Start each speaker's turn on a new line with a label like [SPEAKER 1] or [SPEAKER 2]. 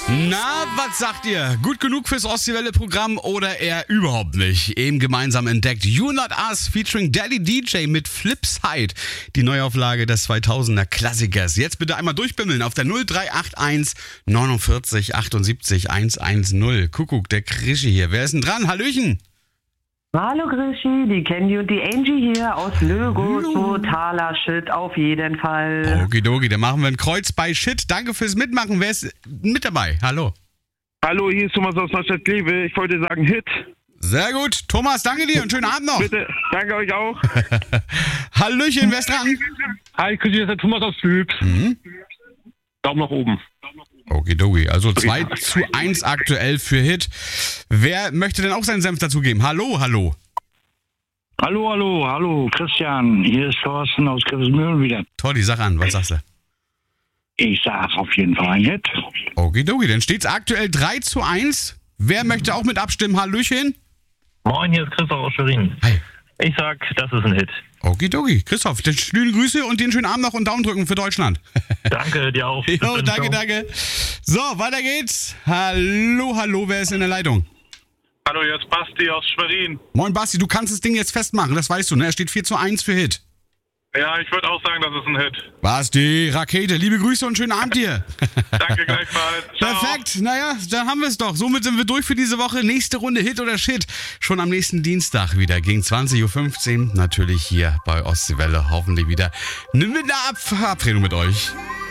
[SPEAKER 1] Na, was sagt ihr? Gut genug fürs Ostseewelle-Programm oder eher überhaupt nicht? Eben gemeinsam entdeckt You Not Us featuring Daddy DJ mit Flipside. Die Neuauflage des 2000er Klassikers. Jetzt bitte einmal durchbimmeln auf der 0381 49 78 110. Kuckuck, der Krischi hier. Wer ist denn dran? Hallöchen.
[SPEAKER 2] Hallo Grischi, die Candy und die Angie hier aus Lögo. Totaler Shit, auf jeden Fall.
[SPEAKER 1] Okidoki, dann machen wir ein Kreuz bei Shit. Danke fürs Mitmachen. Wer ist mit dabei? Hallo.
[SPEAKER 3] Hallo, hier ist Thomas aus Neustadt-Kleve. Ich wollte sagen Hit.
[SPEAKER 1] Sehr gut. Thomas, danke dir und schönen Abend noch.
[SPEAKER 3] Bitte, danke euch auch.
[SPEAKER 1] Hallöchen, wer ist dran?
[SPEAKER 4] Hi, hier ist der Thomas aus Lübs. Daumen nach oben.
[SPEAKER 1] Okidoki, also 2:1 aktuell für Hit. Wer möchte denn auch seinen Senf dazugeben? Hallo.
[SPEAKER 5] Hallo, Christian. Hier ist Thorsten aus Griffesmühlen wieder.
[SPEAKER 1] Tordi, sag an, was sagst du?
[SPEAKER 5] Ich sag auf jeden Fall ein Hit.
[SPEAKER 1] Okidoki, dann steht's aktuell 3:1. Wer möchte auch mit abstimmen? Hallöchen?
[SPEAKER 4] Moin, hier ist Christoph aus Schwerin.
[SPEAKER 1] Hi.
[SPEAKER 4] Ich sag, das ist ein Hit.
[SPEAKER 1] Okidoki, Christoph, dann schöne Grüße und den schönen Abend noch und Daumen drücken für Deutschland.
[SPEAKER 4] Danke, dir auch.
[SPEAKER 1] Jo, danke. So, weiter geht's. Hallo, wer ist in der Leitung?
[SPEAKER 6] Hallo, hier ist Basti aus Schwerin.
[SPEAKER 1] Moin Basti, du kannst das Ding jetzt festmachen, das weißt du, ne? Er steht 4:1 für Hit.
[SPEAKER 6] Ja, ich würde auch sagen, das ist ein Hit.
[SPEAKER 1] Basti, Rakete, liebe Grüße und schönen Abend dir.
[SPEAKER 6] Danke gleichfalls. Ciao.
[SPEAKER 1] Perfekt, naja, dann haben wir es doch. Somit sind wir durch für diese Woche. Nächste Runde Hit oder Shit. Schon am nächsten Dienstag wieder gegen 20:15 Uhr. Natürlich hier bei Ostseewelle. Hoffentlich wieder mit einer Verabredung mit euch.